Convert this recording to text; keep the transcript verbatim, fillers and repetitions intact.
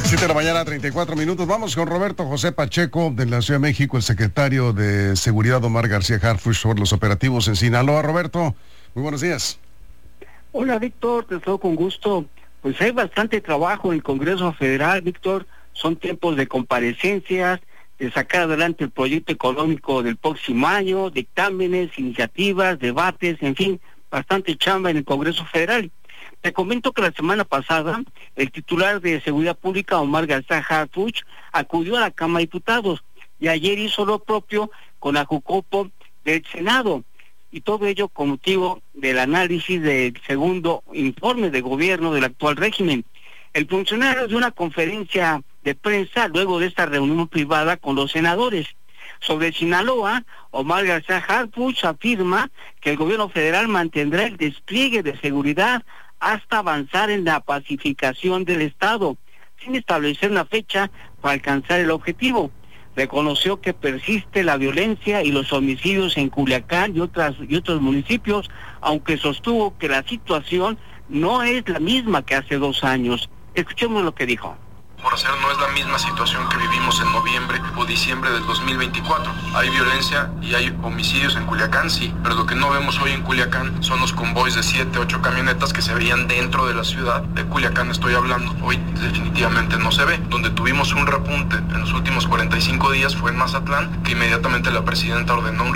siete de la mañana, treinta y cuatro minutos. Vamos con Roberto José Pacheco de la Ciudad de México, el secretario de Seguridad Omar García Harfuch, sobre los operativos en Sinaloa. Roberto, muy buenos días. Hola, Víctor, te saludo con gusto. Pues hay bastante trabajo en el Congreso Federal, Víctor. Son tiempos de comparecencias, de sacar adelante el proyecto económico del próximo año, dictámenes, iniciativas, debates, en fin, bastante chamba en el Congreso Federal. Te comento que la semana pasada el titular de Seguridad Pública, Omar García Harfuch, acudió a la Cámara de Diputados y ayer hizo lo propio con la Jucopo del Senado, y todo ello con motivo del análisis del segundo informe de gobierno del actual régimen. El funcionario dio una conferencia de prensa luego de esta reunión privada con los senadores. Sobre Sinaloa, Omar García Harfuch afirma que el gobierno federal mantendrá el despliegue de seguridad hasta avanzar en la pacificación del Estado, sin establecer una fecha para alcanzar el objetivo. Reconoció que persiste la violencia y los homicidios en Culiacán y otras y otros municipios, aunque sostuvo que la situación no es la misma que hace dos años. Escuchemos lo que dijo. Por hacer, no es la misma situación que vivimos en noviembre o diciembre del dos mil veinticuatro. Hay violencia y hay homicidios en Culiacán, sí, pero lo que no vemos hoy en Culiacán son los convoys de siete, ocho camionetas que se veían dentro de la ciudad. De Culiacán estoy hablando. Hoy definitivamente no se ve. Donde tuvimos un repunte en los últimos cuarenta y cinco días fue en Mazatlán, que inmediatamente la presidenta ordenó un